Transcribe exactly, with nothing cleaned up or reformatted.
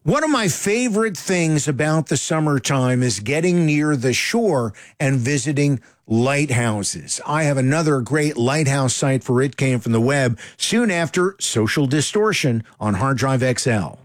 One of my favorite things about the summertime is getting near the shore and visiting lighthouses. I have another great lighthouse site for It Came from the Web soon after Social Distortion on Hard Drive X L.